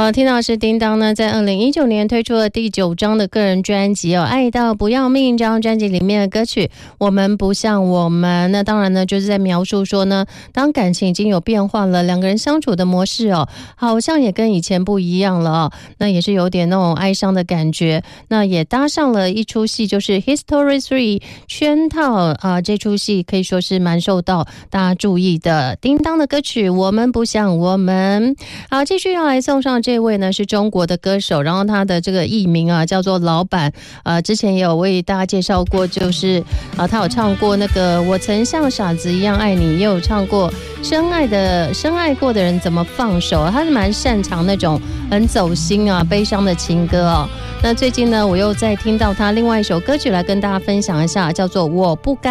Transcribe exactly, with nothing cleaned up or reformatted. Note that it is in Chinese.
好，听到是叮当呢，在二零一九年推出了第九张的个人专辑哦，《爱到不要命》这张专辑里面的歌曲《我们不像我们》。那当然呢，就是在描述说呢，当感情已经有变化了，两个人相处的模式哦，好像也跟以前不一样了哦。那也是有点那种哀伤的感觉。那也搭上了一出戏，就是《History three》圈套啊、呃，这出戏可以说是蛮受到大家注意的。叮当的歌曲《我们不像我们》。好，继续要来送上这位呢是中国的歌手，然后他的这个艺名啊叫做老板，呃，之前也有为大家介绍过，就是啊、呃，他有唱过那个我曾像傻子一样爱你，也有唱过深爱的深爱过的人怎么放手，他是蛮擅长那种很走心啊悲伤的情歌哦。那最近呢，我又再听到他另外一首歌曲来跟大家分享一下，叫做我不该